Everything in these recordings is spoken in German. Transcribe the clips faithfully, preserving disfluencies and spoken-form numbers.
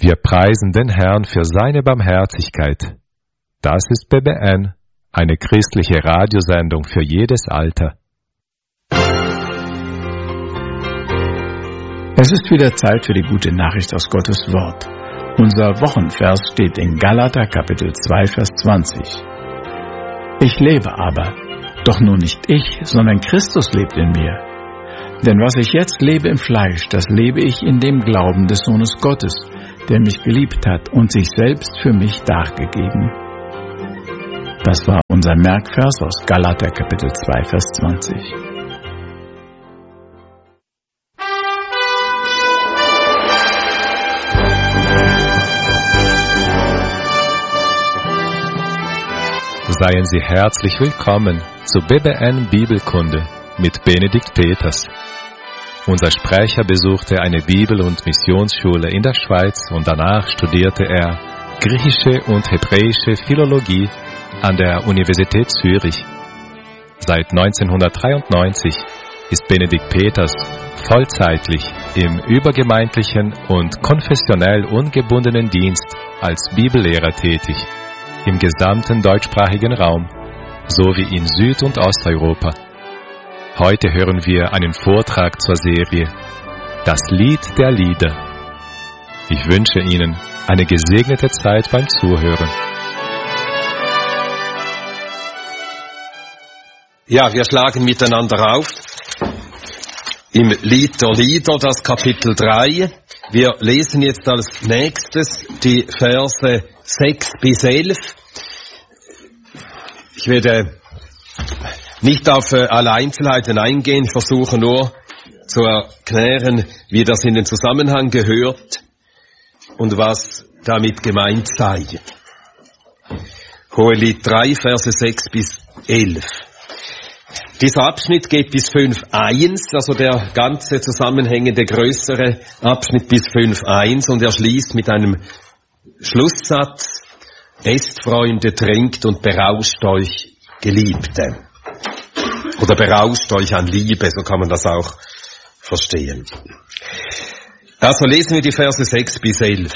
Wir preisen den Herrn für seine Barmherzigkeit. Das ist B B N, eine christliche Radiosendung für jedes Alter. Es ist wieder Zeit für die gute Nachricht aus Gottes Wort. Unser Wochenvers steht in Galater Kapitel zwei, Vers zwanzig. Ich lebe aber, doch nun nicht ich, sondern Christus lebt in mir. Denn was ich jetzt lebe im Fleisch, das lebe ich in dem Glauben des Sohnes Gottes, der mich geliebt hat und sich selbst für mich dargegeben. Das war unser Merkvers aus Galater Kapitel zwei, Vers zwanzig. Seien Sie herzlich willkommen zu B B N Bibelkunde mit Benedikt Peters. Unser Sprecher besuchte eine Bibel- und Missionsschule in der Schweiz und danach studierte er griechische und hebräische Philologie an der Universität Zürich. Seit neunzehnhundertdreiundneunzig ist Benedikt Peters vollzeitlich im übergemeindlichen und konfessionell ungebundenen Dienst als Bibellehrer tätig, im gesamten deutschsprachigen Raum, sowie in Süd- und Osteuropa. Heute hören wir einen Vortrag zur Serie Das Lied der Lieder. Ich wünsche Ihnen eine gesegnete Zeit beim Zuhören. Ja, wir schlagen miteinander auf im Lied der Lieder, das Kapitel drei. Wir lesen jetzt als nächstes die Verse sechs bis elf. Ich werde nicht auf äh, alle Einzelheiten eingehen, ich versuche nur zu erklären, wie das in den Zusammenhang gehört und was damit gemeint sei. Hohelied drei, Verse sechs bis elf. Dieser Abschnitt geht bis fünf eins, also der ganze zusammenhängende größere Abschnitt bis fünf eins, und er schließt mit einem Schlusssatz: Esst, Freunde, trinkt und berauscht euch, Geliebte. Oder berauscht euch an Liebe, so kann man das auch verstehen. Also lesen wir die Verse sechs bis elf.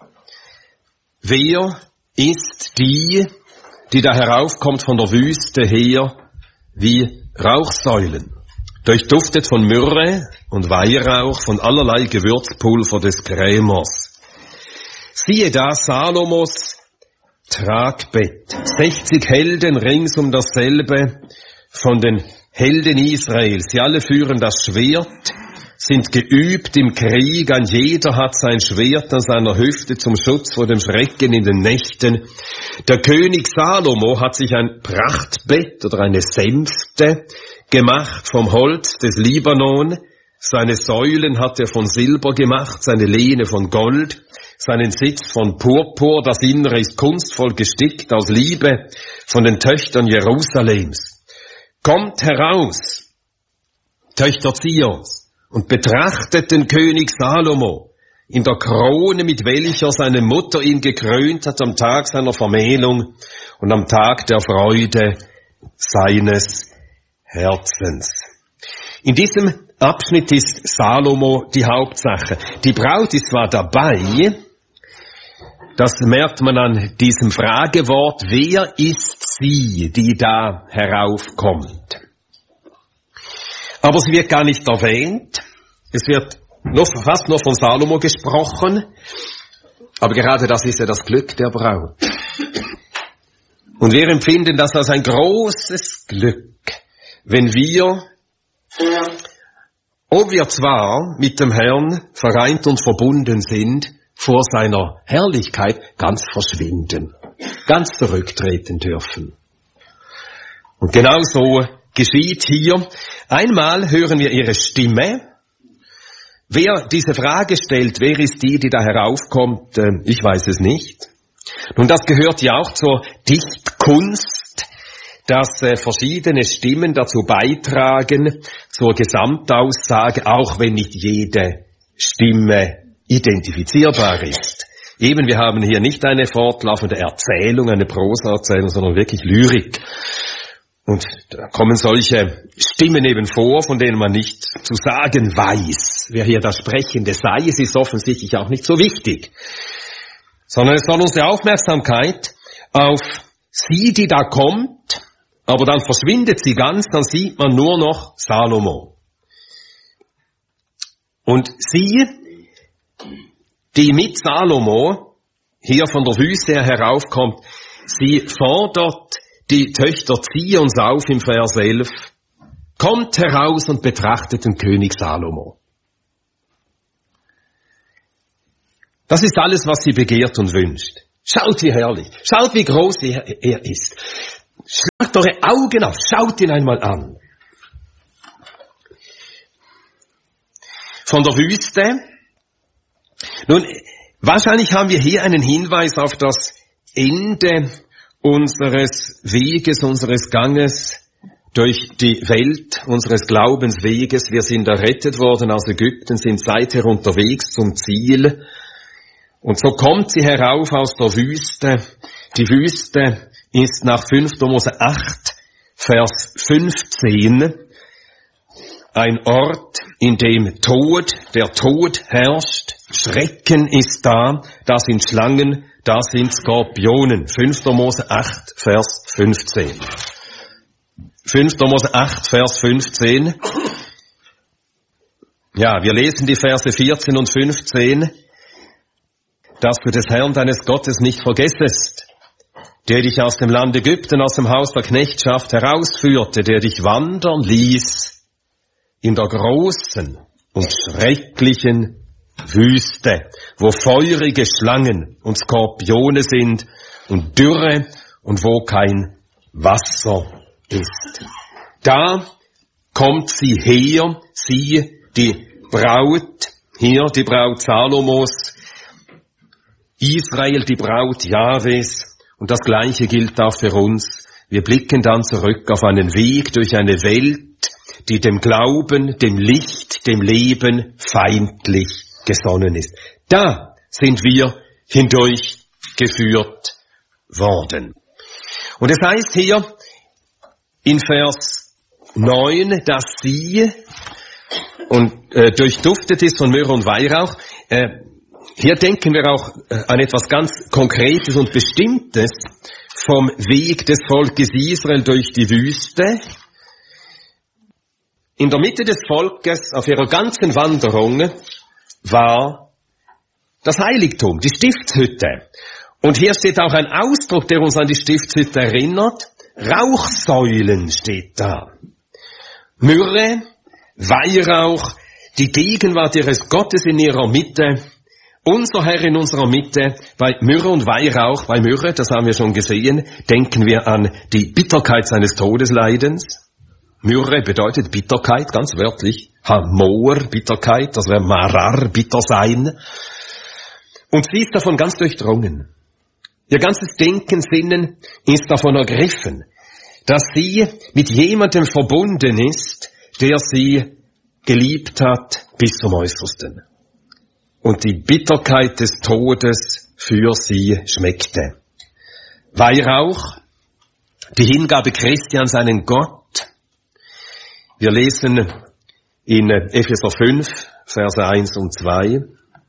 Wer ist die, die da heraufkommt von der Wüste her, wie Rauchsäulen, durchduftet von Myrrhe und Weihrauch, von allerlei Gewürzpulver des Krämers? Siehe da Salomos Tragbett, sechzig Helden rings um dasselbe, von den Helden Israels. Sie alle führen das Schwert, sind geübt im Krieg, ein jeder hat sein Schwert an seiner Hüfte zum Schutz vor dem Schrecken in den Nächten. Der König Salomo hat sich ein Prachtbett oder eine Sänfte gemacht vom Holz des Libanon. Seine Säulen hat er von Silber gemacht, seine Lehne von Gold, seinen Sitz von Purpur. Das Innere ist kunstvoll gestickt aus Liebe von den Töchtern Jerusalems. Kommt heraus, Töchter Zions, und betrachtet den König Salomo in der Krone, mit welcher seine Mutter ihn gekrönt hat am Tag seiner Vermählung und am Tag der Freude seines Herzens. In diesem Abschnitt ist Salomo die Hauptsache. Die Braut ist zwar dabei, das merkt man an diesem Fragewort, wer ist sie, die da heraufkommt? Aber sie wird gar nicht erwähnt. Es wird nur, fast nur von Salomo gesprochen. Aber gerade das ist ja das Glück der Braut. Und wir empfinden das als ein großes Glück, wenn wir, ob wir zwar mit dem Herrn vereint und verbunden sind, vor seiner Herrlichkeit ganz verschwinden, ganz zurücktreten dürfen. Und genau so geschieht hier. Einmal hören wir ihre Stimme. Wer diese Frage stellt, wer ist die, die da heraufkommt, ich weiß es nicht. Nun, das gehört ja auch zur Dichtkunst, dass verschiedene Stimmen dazu beitragen, zur Gesamtaussage, auch wenn nicht jede Stimme identifizierbar ist. Eben, wir haben hier nicht eine fortlaufende Erzählung, eine Prosaerzählung, sondern wirklich Lyrik. Und da kommen solche Stimmen eben vor, von denen man nicht zu sagen weiß, wer hier das Sprechende sei. Es ist offensichtlich auch nicht so wichtig. sondern es soll unsere Aufmerksamkeit auf sie, die da kommt, aber dann verschwindet sie ganz, dann sieht man nur noch Salomo. Und sie, die mit Salomo hier von der Wüste her heraufkommt, sie fordert die Töchter Zions auf im Vers elf, kommt heraus und betrachtet den König Salomo. Das ist alles, was sie begehrt und wünscht. Schaut, wie herrlich. Schaut, wie groß er, er ist. Schlagt eure Augen auf. Schaut ihn einmal an. Von der Wüste. Nun, wahrscheinlich haben wir hier einen Hinweis auf das Ende unseres Weges, unseres Ganges durch die Welt, unseres Glaubensweges. Wir sind errettet worden aus Ägypten, sind seither unterwegs zum Ziel. Und so kommt sie herauf aus der Wüste. Die Wüste ist nach fünfter Mose acht, Vers fünfzehn, ein Ort, in dem Tod, der Tod herrscht. Schrecken ist da, da sind Schlangen, da sind Skorpionen. fünfter Mose acht, Vers fünfzehn. fünfter Mose acht, Vers fünfzehn. Ja, wir lesen die Verse vierzehn und fünfzehn. Dass du des Herrn deines Gottes nicht vergessest, der dich aus dem Land Ägypten, aus dem Haus der Knechtschaft herausführte, der dich wandern ließ in der großen und schrecklichen Wüste, wo feurige Schlangen und Skorpione sind und Dürre und wo kein Wasser ist. Da kommt sie her, sie, die Braut, hier die Braut Salomos, Israel, die Braut Jahwes, und das Gleiche gilt auch für uns. Wir blicken dann zurück auf einen Weg durch eine Welt, die dem Glauben, dem Licht, dem Leben feindlich gesonnen ist. Da sind wir hindurchgeführt worden. Und es heißt hier in Vers neun, dass sie und äh, durchduftet ist von Myrrhe und Weihrauch. Äh, Hier denken wir auch an etwas ganz Konkretes und Bestimmtes vom Weg des Volkes Israel durch die Wüste. In der Mitte des Volkes auf ihrer ganzen Wanderung war das Heiligtum, die Stiftshütte. Und hier steht auch ein Ausdruck, der uns an die Stiftshütte erinnert. Rauchsäulen steht da. Myrrhe, Weihrauch, die Gegenwart ihres Gottes in ihrer Mitte. Unser Herr in unserer Mitte, bei Myrrhe und Weihrauch, bei Myrrhe, das haben wir schon gesehen, denken wir an die Bitterkeit seines Todesleidens. Myrrhe bedeutet Bitterkeit, ganz wörtlich. Hamor, Bitterkeit, das wäre Marar, bitter sein. Und sie ist davon ganz durchdrungen. Ihr ganzes Denken, Sinnen ist davon ergriffen, dass sie mit jemandem verbunden ist, der sie geliebt hat bis zum Äußersten. Und die Bitterkeit des Todes für sie schmeckte. Weihrauch, die Hingabe Christi an seinen Gott. Wir lesen in Epheser fünf, Verse eins und zwei.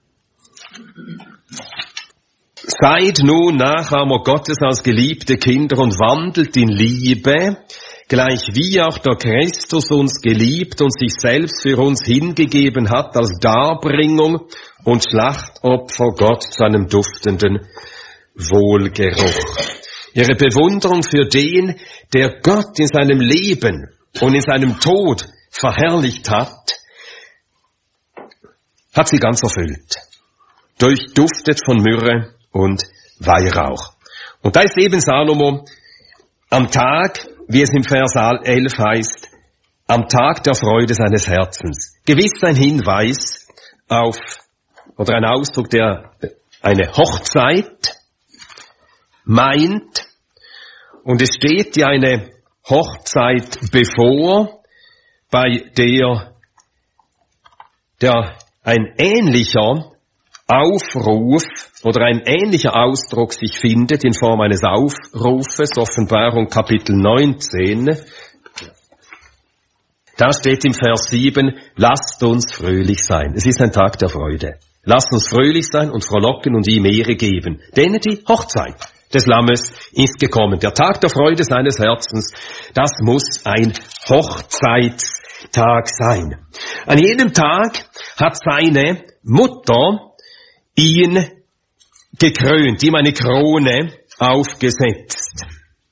Seid nun Nachahmer Gottes als geliebte Kinder und wandelt in Liebe, gleich wie auch der Christus uns geliebt und sich selbst für uns hingegeben hat als Darbringung und Schlachtopfer Gott zu einem duftenden Wohlgeruch. Ihre Bewunderung für den, der Gott in seinem Leben und in seinem Tod verherrlicht hat, hat sie ganz erfüllt. Durchduftet von Myrrhe und Weihrauch. Und da ist eben Salomo am Tag, wie es im Vers elf heißt, am Tag der Freude seines Herzens. Gewiss ein Hinweis auf, oder ein Ausdruck, der eine Hochzeit meint. Und es steht ja eine Hochzeit bevor, bei der, der ein ähnlicher Aufruf oder ein ähnlicher Ausdruck sich findet in Form eines Aufrufes, Offenbarung Kapitel neunzehn. Da steht im Vers sieben, lasst uns fröhlich sein. Es ist ein Tag der Freude. Lasst uns fröhlich sein und frohlocken und ihm Ehre geben, denn die Hochzeit des Lammes ist gekommen. Der Tag der Freude seines Herzens, das muss ein Hochzeitstag sein. An jedem Tag hat seine Mutter ihn gekrönt, ihm eine Krone aufgesetzt.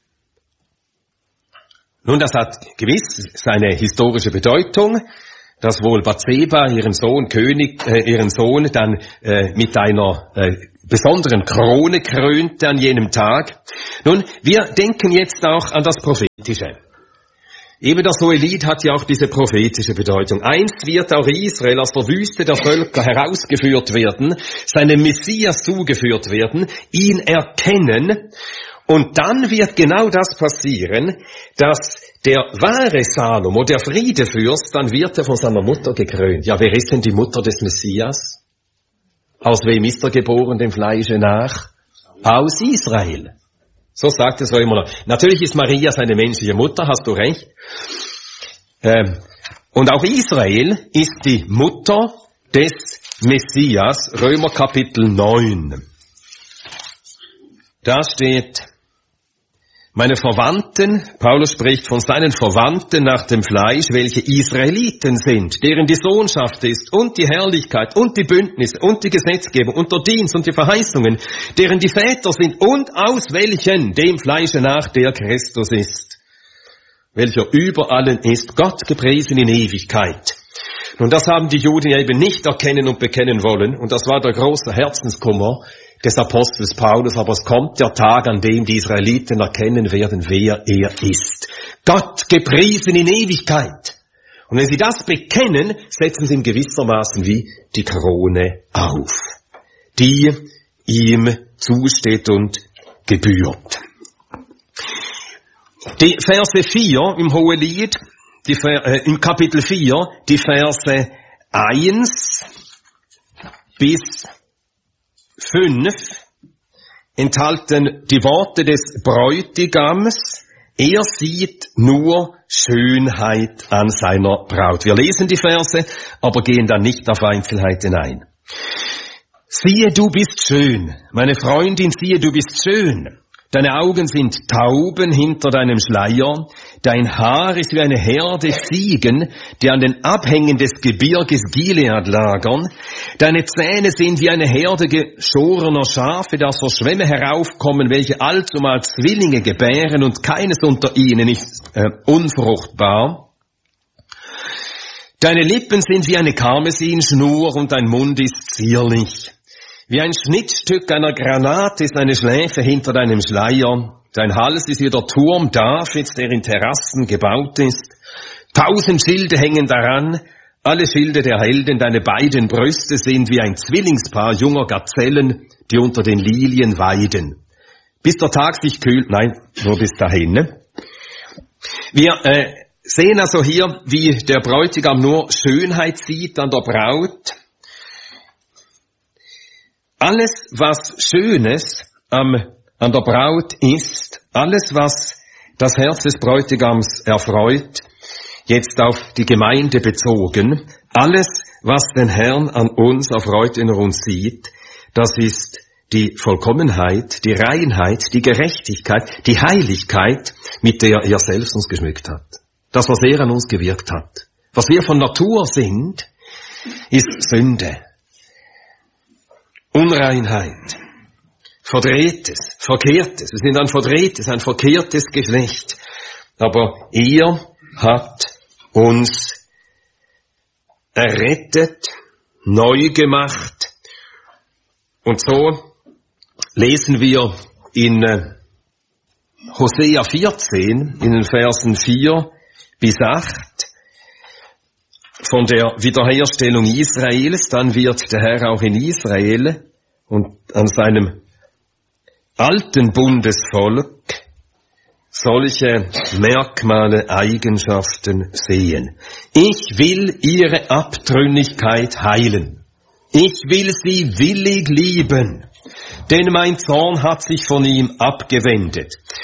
Nun, das hat gewiss seine historische Bedeutung, dass wohl Bathseba ihren Sohn König, äh, ihren Sohn dann äh, mit einer äh, besonderen Krone krönte an jenem Tag. Nun, wir denken jetzt auch an das Prophetische. Eben das Hohelied hat ja auch diese prophetische Bedeutung. Einst wird auch Israel aus der Wüste der Völker herausgeführt werden, seinem Messias zugeführt werden, ihn erkennen, und dann wird genau das passieren, dass der wahre Salomo, der Friedefürst, dann wird er von seiner Mutter gekrönt. Ja, wer ist denn die Mutter des Messias? Aus wem ist er geboren, dem Fleische nach? Aus Israel. So sagt es immer noch. Natürlich ist Maria seine menschliche Mutter, hast du recht. Ähm, und auch Israel ist die Mutter des Messias, Römer Kapitel neun. Da steht: Meine Verwandten, Paulus spricht von seinen Verwandten nach dem Fleisch, welche Israeliten sind, deren die Sohnschaft ist und die Herrlichkeit und die Bündnisse und die Gesetzgebung und der Dienst und die Verheißungen, deren die Väter sind und aus welchen dem Fleische nach der Christus ist, welcher über allen ist, Gott gepriesen in Ewigkeit. Nun, das haben die Juden ja eben nicht erkennen und bekennen wollen, und das war der große Herzenskummer des Apostels Paulus, aber es kommt der Tag, an dem die Israeliten erkennen werden, wer er ist. Gott gepriesen in Ewigkeit. Und wenn sie das bekennen, setzen sie ihm gewissermaßen wie die Krone auf, die ihm zusteht und gebührt. Die Verse vier im Hohelied, die, äh, im Kapitel vier, die Verse eins bis fünf enthalten die Worte des Bräutigams. Er sieht nur Schönheit an seiner Braut. Wir lesen die Verse, aber gehen dann nicht auf Einzelheiten ein. Siehe, du bist schön, meine Freundin, siehe, du bist schön. Deine Augen sind Tauben hinter deinem Schleier, dein Haar ist wie eine Herde Ziegen, die an den Abhängen des Gebirges Gilead lagern, deine Zähne sind wie eine Herde geschorener Schafe, die aus der Schwemme heraufkommen, welche allzumal Zwillinge gebären, und keines unter ihnen ist äh, unfruchtbar. Deine Lippen sind wie eine Karmesinschnur und dein Mund ist zierlich. Wie ein Schnittstück einer Granate ist eine Schläfe hinter deinem Schleier. Dein Hals ist wie der Turm Davids, der in Terrassen gebaut ist. Tausend Schilde hängen daran, alle Schilde der Helden. Deine beiden Brüste sind wie ein Zwillingspaar junger Gazellen, die unter den Lilien weiden. Bis der Tag sich kühlt, nein, nur bis dahin. Ne? Wir äh, sehen also hier, wie der Bräutigam nur Schönheit sieht an der Braut. Alles, was Schönes am, an der Braut ist, alles, was das Herz des Bräutigams erfreut, jetzt auf die Gemeinde bezogen, alles, was den Herrn an uns erfreut, wenn er uns sieht, das ist die Vollkommenheit, die Reinheit, die Gerechtigkeit, die Heiligkeit, mit der er selbst uns geschmückt hat. Das, was er an uns gewirkt hat. Was wir von Natur sind, ist Sünde. Unreinheit, Verdrehtes, Verkehrtes. Wir sind ein verdrehtes, ein verkehrtes Geschlecht. Aber er hat uns errettet, neu gemacht. Und so lesen wir in Hosea vierzehn, in den Versen vier bis acht, von der Wiederherstellung Israels. Dann wird der Herr auch in Israel und an seinem alten Bundesvolk solche Merkmale, Eigenschaften sehen. Ich will ihre Abtrünnigkeit heilen. Ich will sie willig lieben, denn mein Zorn hat sich von ihm abgewendet.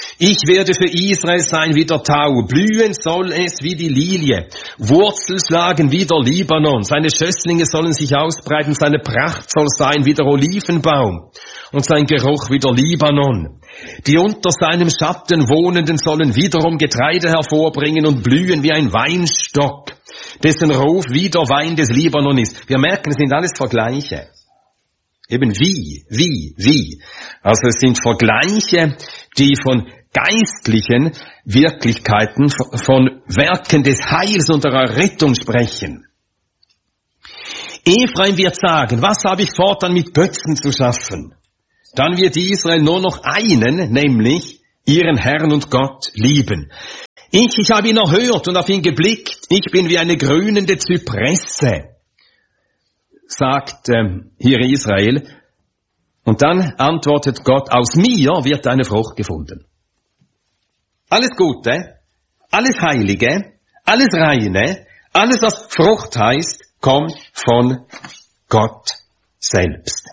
Ich werde für Israel sein wie der Tau, blühen soll es wie die Lilie, Wurzel schlagen wie der Libanon, seine Schösslinge sollen sich ausbreiten, seine Pracht soll sein wie der Olivenbaum und sein Geruch wie der Libanon. Die unter seinem Schatten Wohnenden sollen wiederum Getreide hervorbringen und blühen wie ein Weinstock, dessen Ruf wie der Wein des Libanon ist. Wir merken, es sind alles Vergleiche. Eben wie, wie, wie. Also es sind Vergleiche, die von geistlichen Wirklichkeiten, von Werken des Heils und der Errettung sprechen. Ephraim wird sagen, was habe ich fortan mit Götzen zu schaffen? Dann wird Israel nur noch einen, nämlich ihren Herrn und Gott lieben. Ich, ich habe ihn erhört und auf ihn geblickt. Ich bin wie eine grünende Zypresse, sagt ähm, hier Israel. Und dann antwortet Gott, aus mir wird eine Frucht gefunden. Alles Gute, alles Heilige, alles Reine, alles, was Frucht heißt, kommt von Gott selbst.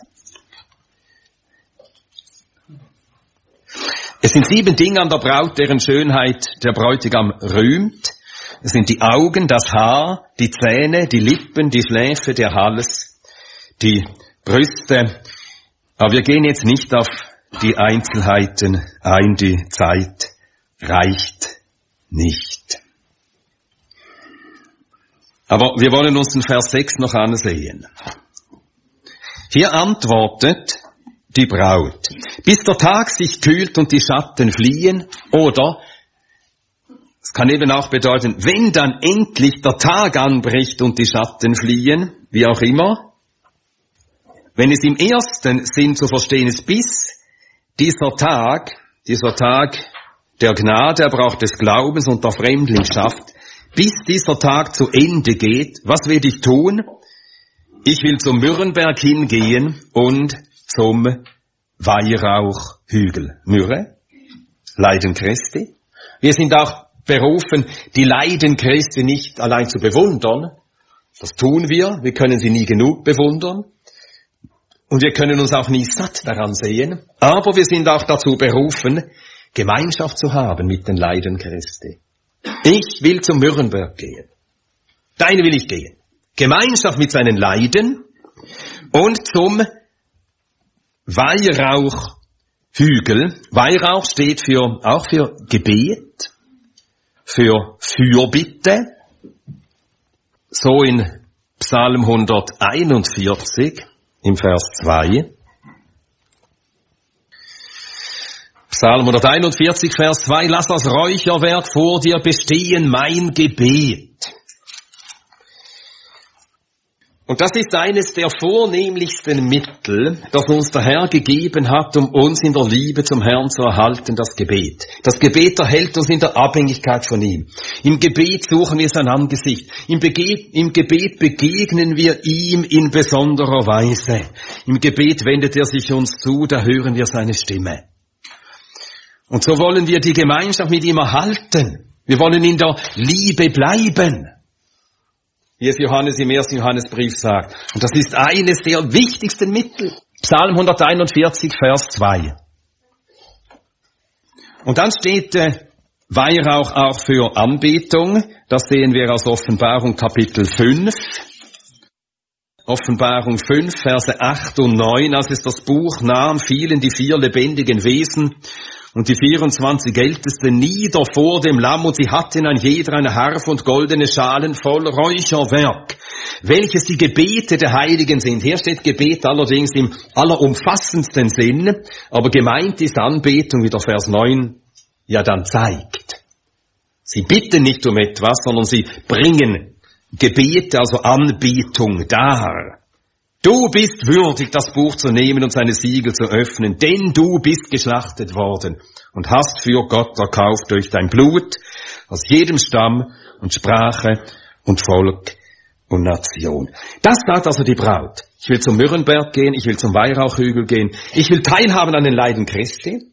Es sind sieben Dinge an der Braut, deren Schönheit der Bräutigam rühmt. Es sind die Augen, das Haar, die Zähne, die Lippen, die Schläfe, der Hals, die Brüste. Aber wir gehen jetzt nicht auf die Einzelheiten ein, die Zeit reicht nicht. Aber wir wollen uns den Vers sechs noch ansehen. Hier antwortet die Braut, bis der Tag sich kühlt und die Schatten fliehen, oder, es kann eben auch bedeuten, wenn dann endlich der Tag anbricht und die Schatten fliehen, wie auch immer. Wenn es im ersten Sinn zu verstehen ist, bis dieser Tag, dieser Tag der Gnade, aber auch des Glaubens und der Fremdlingschaft, bis dieser Tag zu Ende geht, was will ich tun? Ich will zum Myrrenberg hingehen und zum Weihrauchhügel. Myrrhe, Leiden Christi. Wir sind auch berufen, die Leiden Christi nicht allein zu bewundern. Das tun wir. Wir können sie nie genug bewundern. Und wir können uns auch nie satt daran sehen. Aber wir sind auch dazu berufen, Gemeinschaft zu haben mit den Leiden Christi. Ich will zum Myrrenberg gehen. Dahin will ich gehen. Gemeinschaft mit seinen Leiden und zum Weihrauchhügel. Weihrauch steht für, auch für Gebet, für Fürbitte. So in Psalm hunderteinundvierzig im Vers zwei. Psalm hunderteinundvierzig, Vers zwei. Lass das Räucherwerk vor dir bestehen, mein Gebet. Und das ist eines der vornehmlichsten Mittel, das uns der Herr gegeben hat, um uns in der Liebe zum Herrn zu erhalten, das Gebet. Das Gebet erhält uns in der Abhängigkeit von ihm. Im Gebet suchen wir sein Angesicht. Im, Bege- im Gebet begegnen wir ihm in besonderer Weise. Im Gebet wendet er sich uns zu, da hören wir seine Stimme. Und so wollen wir die Gemeinschaft mit ihm erhalten. Wir wollen in der Liebe bleiben, wie es Johannes im ersten Johannesbrief sagt. Und das ist eines der wichtigsten Mittel. Psalm hunderteinundvierzig, Vers zwei. Und dann steht äh, Weihrauch auch für Anbetung. Das sehen wir aus Offenbarung Kapitel fünf. Offenbarung fünf, Verse acht und neun. Als es das Buch nahm, fielen die vier lebendigen Wesen und die vierundzwanzig Ältesten nieder vor dem Lamm, und sie hatten ein jeder eine Harfe und goldene Schalen voll Räucherwerk, welches die Gebete der Heiligen sind. Hier steht Gebet allerdings im allerumfassendsten Sinn, aber gemeint ist Anbetung, wie der Vers neun ja dann zeigt. Sie bitten nicht um etwas, sondern sie bringen Gebete, also Anbetung dar. Du bist würdig, das Buch zu nehmen und seine Siegel zu öffnen, denn du bist geschlachtet worden und hast für Gott erkauft durch dein Blut aus jedem Stamm und Sprache und Volk und Nation. Das sagt also die Braut. Ich will zum Myrrenberg gehen, ich will zum Weihrauchhügel gehen, ich will teilhaben an den Leiden Christi.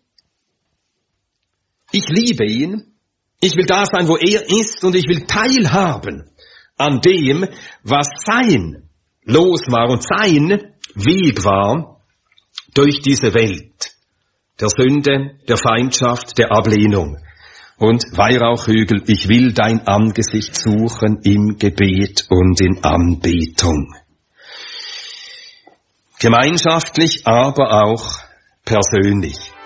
Ich liebe ihn, ich will da sein, wo er ist, und ich will teilhaben an dem, was sein Los war und sein Weg war durch diese Welt. der Sünde, der Feindschaft, der Ablehnung. Und Weihrauchhügel, ich will dein Angesicht suchen im Gebet und in Anbetung. Gemeinschaftlich, aber auch persönlich.